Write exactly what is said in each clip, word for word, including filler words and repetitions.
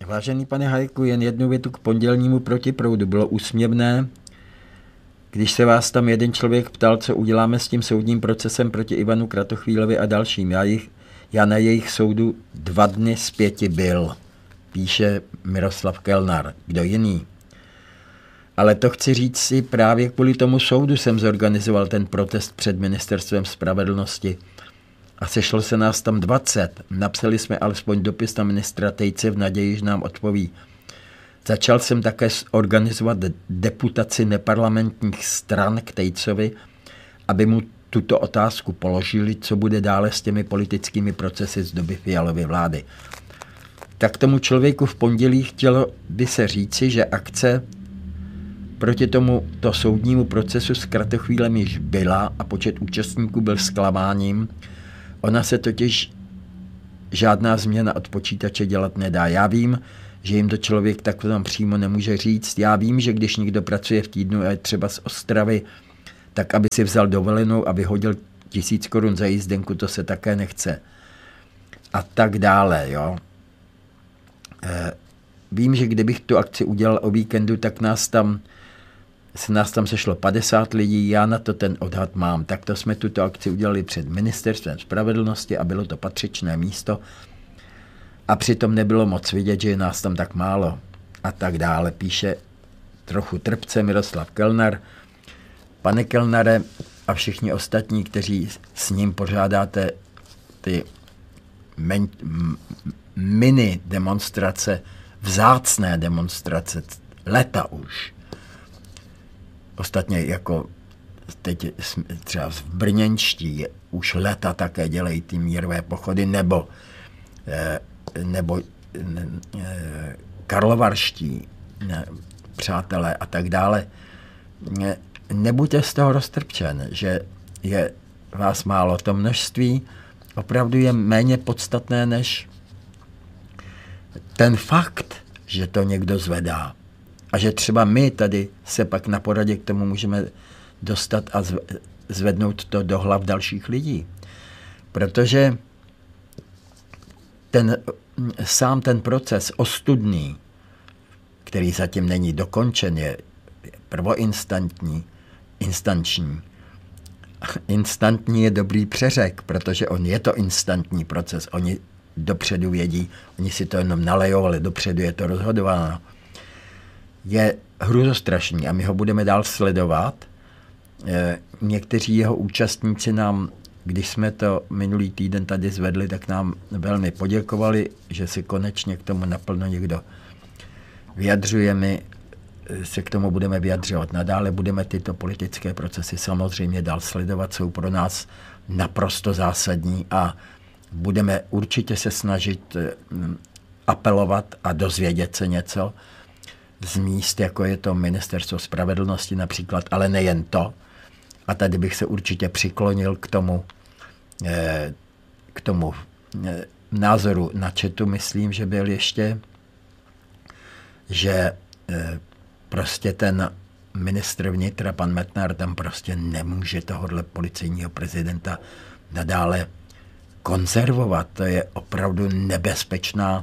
Vážený pane Hajku, jen jednu větu k pondělnímu protiproudu. Bylo úsměvné, když se vás tam jeden člověk ptal, co uděláme s tím soudním procesem proti Ivanu Kratochvílovi a dalším. Já, jich, já na jejich soudu dva dny zpěti byl, píše Miroslav Kellner. Kdo jiný? Ale to chci říct si, právě kvůli tomu soudu jsem zorganizoval ten protest před Ministerstvem spravedlnosti. A sešlo se nás tam dvacet. Napsali jsme alespoň dopis na ministra Tejce v naději, že nám odpoví. Začal jsem také organizovat deputaci neparlamentních stran k Tejcovi, aby mu tuto otázku položili, co bude dále s těmi politickými procesy z doby Fialovy vlády. Tak tomu člověku v pondělí chtělo by se říci, že akce proti tomuto soudnímu procesu s Kratochvílem již byla a počet účastníků byl zklamáním. Ona se totiž žádná změna od počítače dělat nedá. Já vím, že jim to člověk tak tam přímo nemůže říct. Já vím, že když někdo pracuje v týdnu a je třeba z Ostravy, tak aby si vzal dovolenou a vyhodil tisíc korun za jízdenku, to se také nechce. A tak dále, jo. E, vím, že kdybych tu akci udělal o víkendu, tak nás tam se nás tam sešlo padesát lidí, já na to ten odhad mám. Tak to jsme tuto akci udělali před Ministerstvem spravedlnosti a bylo to patřičné místo. A přitom nebylo moc vidět, že je nás tam tak málo. A tak dále, píše trochu trpce Miroslav Kellner. Pane Kellnere a všichni ostatní, kteří s ním pořádáte ty men, mini demonstrace, vzácné demonstrace, leta už. Ostatně jako teď třeba v Brněnští už leta také dělají ty mírové pochody, nebo, nebo karlovarští přátelé a tak dále. Nebuďte z toho roztrpčen, že je vás málo. To množství opravdu je méně podstatné než ten fakt, že to někdo zvedá. A že třeba my tady se pak na poradě k tomu můžeme dostat a zvednout to do hlav dalších lidí. Protože ten, sám ten proces ostudný, který zatím není dokončen, je prvoinstantní, instanční. Instantní je dobrý přeřek, protože on je to instantní proces. Oni dopředu vědí, oni si to jenom nalejou, ale dopředu je to rozhodováno. Je hruzostrašný a my ho budeme dál sledovat. Někteří jeho účastníci nám, když jsme to minulý týden tady zvedli, tak nám velmi poděkovali, že se konečně k tomu naplno někdo vyjadřuje. My se k tomu budeme vyjadřovat nadále, budeme tyto politické procesy samozřejmě dál sledovat, jsou pro nás naprosto zásadní a budeme určitě se snažit apelovat a dozvědět se něco z míst, jako je to Ministerstvo spravedlnosti například, ale nejen to. A tady bych se určitě přiklonil k tomu, k tomu názoru na chatu, myslím, že byl ještě, že prostě ten ministr vnitra, pan Metnar, tam prostě nemůže tohohle policejního prezidenta nadále konzervovat. To je opravdu nebezpečná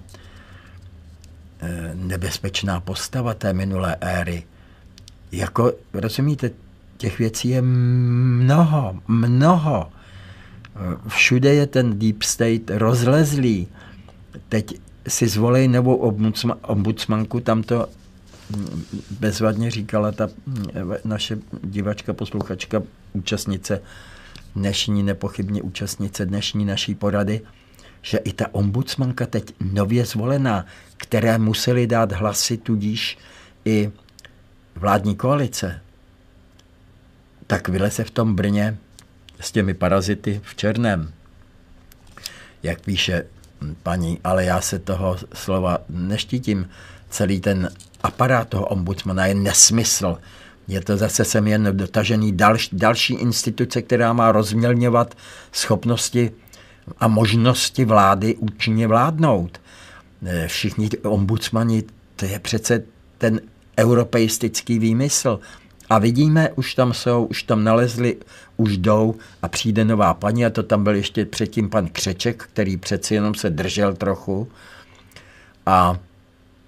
nebezpečná postava té minulé éry. Jako, rozumíte, těch věcí je mnoho, mnoho. Všude je ten deep state rozlezlý. Teď si zvolej novou ombudsman, ombudsmanku, tam to bezvadně říkala ta naše divačka, posluchačka, účastnice, dnešní, nepochybně účastnice dnešní naší porady, že i ta ombudsmanka teď nově zvolená, které museli dát hlasy tudíž i vládní koalice, tak vyleze v tom Brně s těmi parazity v černém. Jak píše paní, ale já se toho slova neštítím. Celý ten aparát toho ombudsmana je nesmysl. Je to zase sem jen dotažený další, další instituce, která má rozmělňovat schopnosti a možnosti vlády účinně vládnout. Všichni ombudsmani, to je přece ten europeistický výmysl. A vidíme, už tam jsou, už tam nalezli, už jdou a přijde nová paní a to tam byl ještě předtím pan Křeček, který přeci jenom se držel trochu. A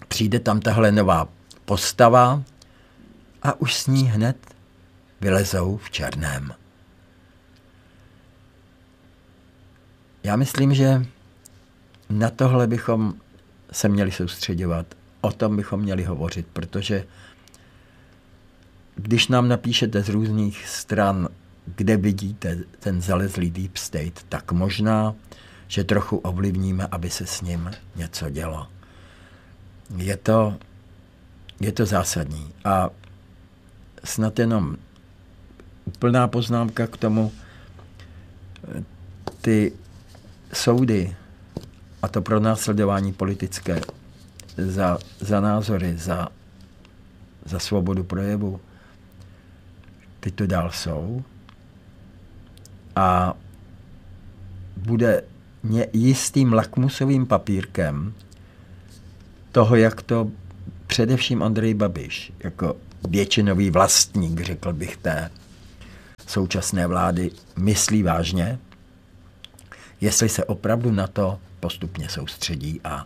přijde tam tahle nová postava a už s ní hned vylezou v černém. Já myslím, že na tohle bychom se měli soustředovat, o tom bychom měli hovořit, protože když nám napíšete z různých stran, kde vidíte ten zalezlý deep state, tak možná, že trochu ovlivníme, aby se s ním něco dělo. Je to, je to zásadní. A snad jenom úplná poznámka k tomu, ty soudy a to pronásledování politické za, za názory, za, za svobodu projevu, ty tu dál jsou a bude jistým lakmusovým papírkem toho, jak to především Andrej Babiš, jako většinový vlastník, řekl bych, té současné vlády, myslí vážně, jestli se opravdu na to postupně soustředí a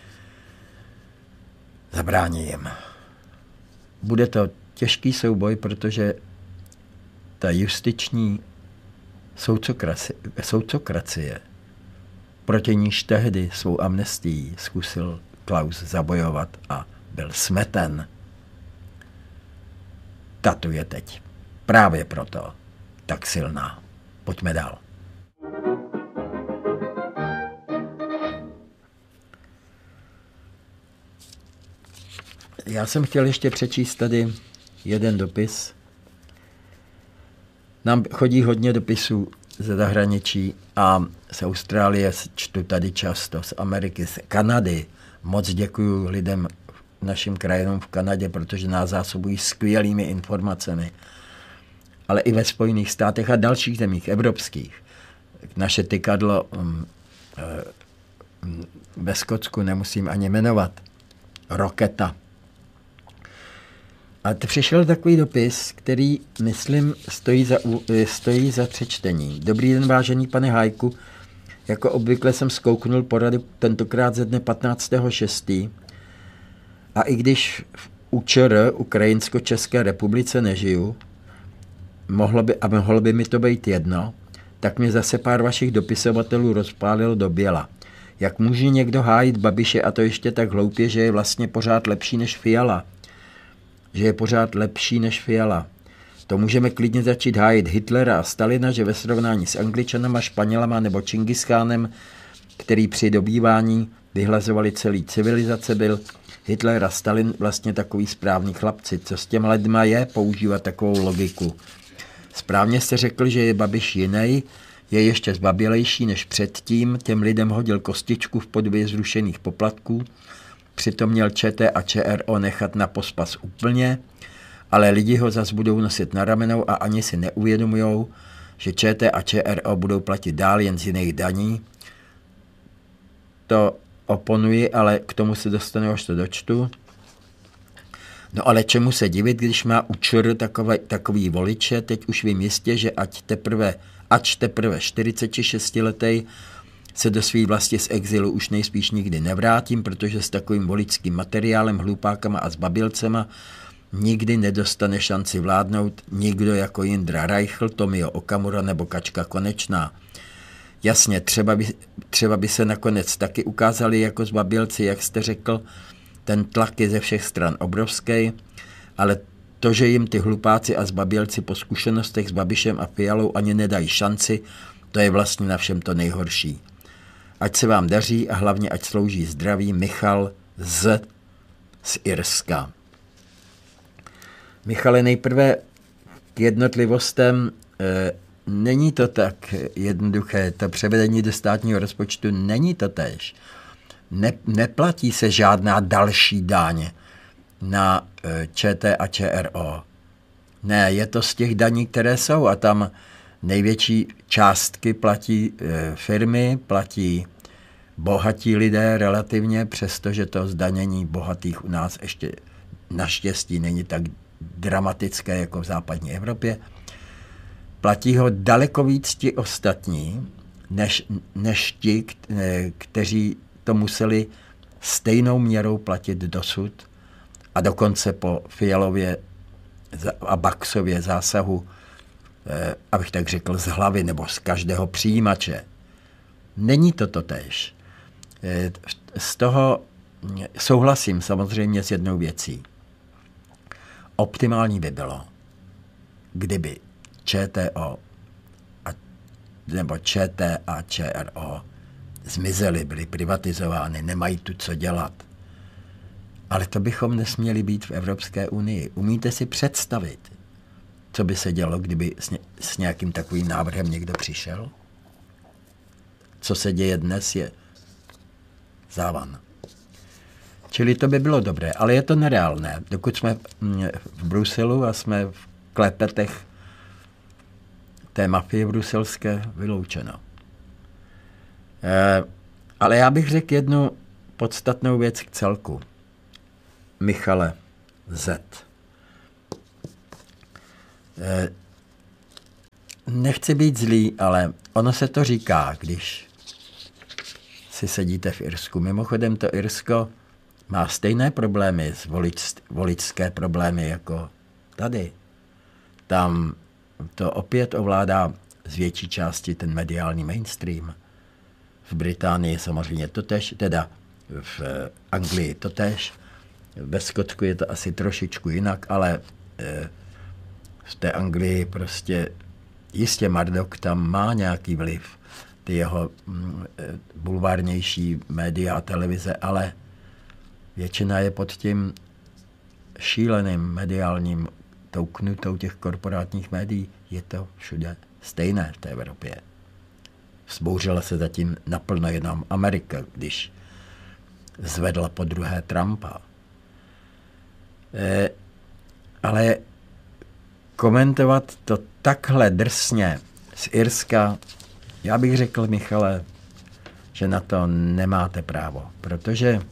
zabrání jim. Bude to těžký souboj, protože ta justiční soudcokracie, soudcokracie, proti níž tehdy svou amnestií zkusil Klaus zabojovat a byl smeten, ta tu je teď právě proto tak silná. Pojďme dál. Já jsem chtěl ještě přečíst tady jeden dopis. Nám chodí hodně dopisů ze zahraničí a z Austrálie čtu tady často, z Ameriky, z Kanady. Moc děkuju lidem, našim krajinům v Kanadě, protože nás zásobují skvělými informacemi. Ale i ve Spojených státech a dalších zemích evropských. Naše tykadlo um, um, ve Skotsku nemusím ani jmenovat. Roketa. A přišel takový dopis, který, myslím, stojí za, stojí za přečtení. Dobrý den, vážený pane Hájku. Jako obvykle jsem zkouknul porady tentokrát ze dne patnáctého šestého A i když v U Č R, Ukrajinsko-České republice, nežiju, mohlo by, a mohlo by mi to být jedno, tak mě zase pár vašich dopisovatelů rozpálilo do běla. Jak může někdo hájit Babiše, a to ještě tak hloupě, že je vlastně pořád lepší než Fiala? Že je pořád lepší než Fiala. To můžeme klidně začít hájit Hitlera a Stalina, že ve srovnání s Angličanama, Španělama nebo Čingischánem, který při dobývání vyhlazovali celý civilizace, byl Hitler a Stalin vlastně takový správný chlapci. Co s těm lidma je používat takovou logiku? Správně jste řekl, že je Babiš jiný, je ještě zbabělejší než předtím, těm lidem hodil kostičku v podobě zrušených poplatků, přitom měl Č T a Č R O nechat na pospas úplně, ale lidi ho zas budou nosit na ramenou a ani si neuvědomujou, že Č T a Č R O budou platit dál jen z jiných daní. To oponuji, ale k tomu se dostanu, až to dočtu. No ale čemu se divit, když má U Č R takové, takový voliče, teď už vím jistě, že ať teprve, ač teprve čtyřicetišestiletý se do svý vlasti z exilu už nejspíš nikdy nevrátím, protože s takovým voličským materiálem, hlupákama a zbabilcema nikdy nedostane šanci vládnout nikdo jako Jindra Reichl, Tomio Okamura nebo Kačka Konečná. Jasně, třeba by, třeba by se nakonec taky ukázali jako zbabilci, jak jste řekl, ten tlak je ze všech stran obrovský, ale to, že jim ty hlupáci a zbabilci po zkušenostech s Babišem a Fialou ani nedají šanci, to je vlastně na všem to nejhorší. Ať se vám daří a hlavně ať slouží zdraví Michal z, z Irska. Michale, nejprve k jednotlivostem. E, není to tak jednoduché. To převedení do státního rozpočtu není to též. Ne, neplatí se žádná další daň na e, Č T a Č R O. Ne, je to z těch daní, které jsou a tam největší částky platí e, firmy, platí bohatí lidé relativně, přestože to zdanění bohatých u nás ještě naštěstí není tak dramatické jako v západní Evropě. Platí ho daleko víc ti ostatní, než, než ti, kteří to museli stejnou měrou platit dosud a dokonce po Fialově a Baxově zásahu, eh, abych tak řekl, z hlavy nebo z každého přijímače. Není to totéž. Eh, z toho souhlasím samozřejmě s jednou věcí. Optimální by bylo, kdyby ČTO a, nebo ČT a ČRO zmizely, byly privatizovány, nemají tu co dělat. Ale to bychom nesměli být v Evropské unii. Umíte si představit, co by se dělo, kdyby s, ně, s nějakým takovým návrhem někdo přišel? Co se děje dnes, je závan. Čili to by bylo dobré, ale je to nereálné. Dokud jsme v Bruselu a jsme v klepetech té mafie bruselské, vyloučeno. E, ale já bych řekl jednu podstatnou věc k celku. Michale Z. E, nechci být zlý, ale ono se to říká, když si sedíte v Irsku. Mimochodem to Irsko má stejné problémy, volič, voličské problémy jako tady. Tam to opět ovládá z větší části ten mediální mainstream. V Británii samozřejmě totéž, teda v Anglii totéž. Ve Skotsku je to asi trošičku jinak, ale v té Anglii prostě jistě Murdoch tam má nějaký vliv, ty jeho bulvárnější média a televize, ale většina je pod tím šíleným mediálním tou knutou těch korporátních médií. Je to všude stejné v té Evropě. Vzbouřila se zatím naplno jenom Amerika, když zvedla po druhé Trumpa. E, ale komentovat to takhle drsně z Irska, já bych řekl, Michale, že na to nemáte právo, protože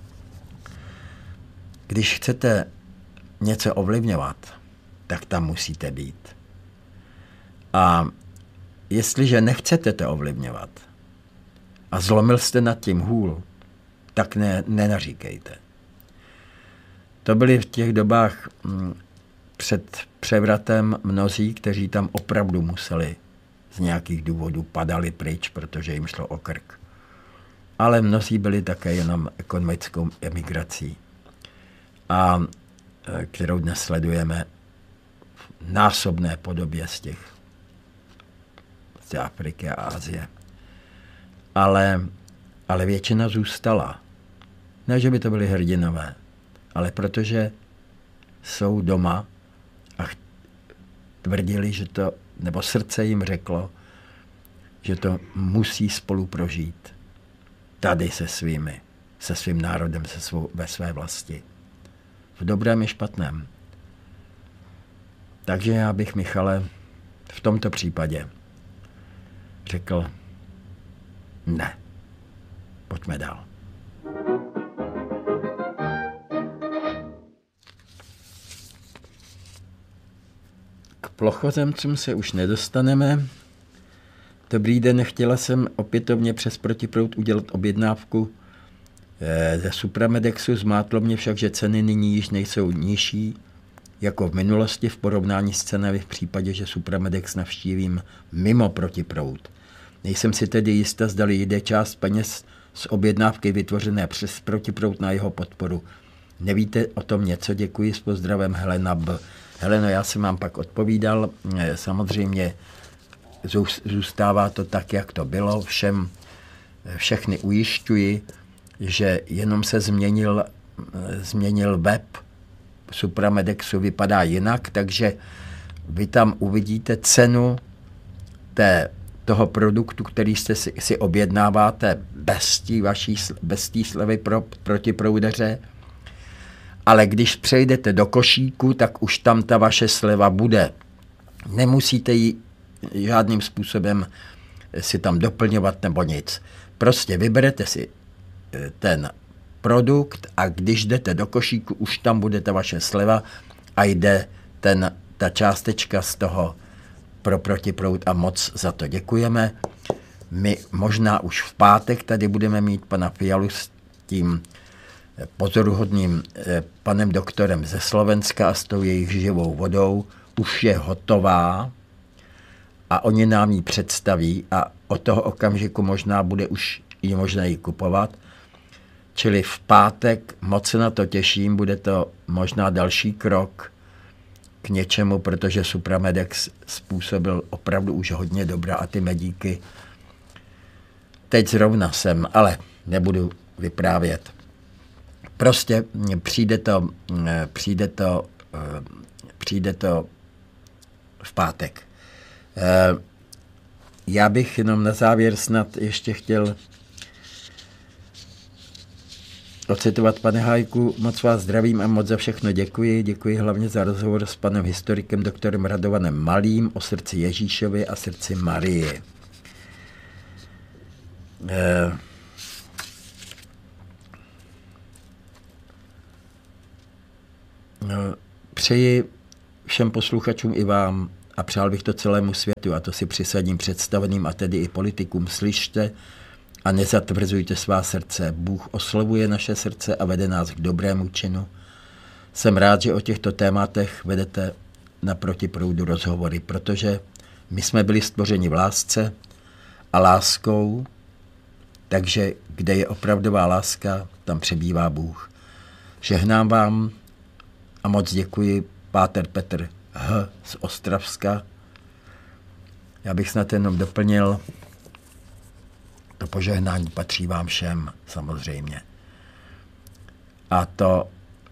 když chcete něco ovlivňovat, tak tam musíte být. A jestliže nechcete to ovlivňovat a zlomil jste nad tím hůl, tak ne, nenaříkejte. To byli v těch dobách m, před převratem mnozí, kteří tam opravdu museli z nějakých důvodů padali pryč, protože jim šlo o krk. Ale mnozí byli také jenom ekonomickou emigrací, a kterou dnes sledujeme v násobné podobě z těch z Afriky a Asie. Ale, ale většina zůstala. Ne, že by to byli hrdinové, ale protože jsou doma a tvrdili, že to, nebo srdce jim řeklo, že to musí spolu prožít tady se svými, se svým národem, se svou, ve své vlasti. V dobrém i špatném. Takže já bych, Michale, v tomto případě řekl ne. Pojďme dál. K plochozemcům se už nedostaneme. Dobrý den, chtěla jsem opětovně přes Protiproud udělat objednávku ze Supramedexu. Zmátlo mě však, že ceny nyní již nejsou nižší jako v minulosti v porovnání s cenami v případě, že Supramedex navštívím mimo Protiproud. Nejsem si tedy jistá, zdali jde část peněz z objednávky vytvořené přes Protiproud na jeho podporu. Nevíte o tom něco? Děkuji, s pozdravem Helena B. Heleno, já jsem vám pak odpovídal. Samozřejmě zůstává to tak, jak to bylo. Všem, všechny ujišťuji, že jenom se změnil, změnil web Supramedexu, vypadá jinak, takže vy tam uvidíte cenu té, toho produktu, který jste si, si objednáváte bez té vaší bez té slevy pro protiproudaře, ale když přejdete do košíku, tak už tam ta vaše sleva bude. Nemusíte ji žádným způsobem si tam doplňovat nebo nic. Prostě vyberete si ten produkt a když jdete do košíku, už tam bude ta vaše sleva a jde ten, ta částečka z toho pro Protiproud a moc za to děkujeme. My možná už v pátek tady budeme mít pana Fialu tím pozoruhodným panem doktorem ze Slovenska a s tou jejich živou vodou už je hotová a oni nám ji představí a od toho okamžiku možná bude už ji možné ji kupovat. Čili v pátek moc se na to těším, bude to možná další krok k něčemu, protože Supramedex způsobil opravdu už hodně dobra a ty medíky teď zrovna jsem, ale nebudu vyprávět. Prostě přijde to, přijde to, přijde to v pátek. Já bych jenom na závěr snad ještě chtěl ocitovat, pane Hájku, moc vás zdravím a moc za všechno děkuji. Děkuji hlavně za rozhovor s panem historikem doktorem Radovanem Malým o srdci Ježíšovi a srdci Marie. Eh, no, přeji všem posluchačům i vám a přál bych to celému světu, a to si přisadím představeným a tedy i politikům, slyšte a nezatvrzujte svá srdce. Bůh oslovuje naše srdce a vede nás k dobrému činu. Jsem rád, že o těchto tématech vedete na protiproudu rozhovory, protože my jsme byli stvořeni v lásce a láskou, takže kde je opravdová láska, tam přebývá Bůh. Žehnám vám a moc děkuji, páter Petr H. z Ostravska. Já bych snad jenom doplnil, to požehnání patří vám všem, samozřejmě. A to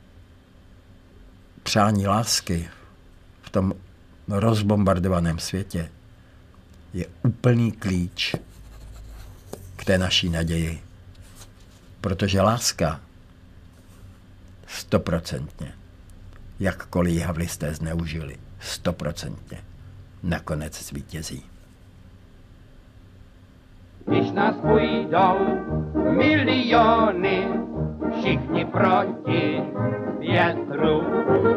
přání lásky v tom rozbombardovaném světě je úplný klíč k té naší naději. Protože láska stoprocentně, jakkoliv havlisté zneužili, stoprocentně nakonec zvítězí. Když nás půjdou miliony, všichni proti větru,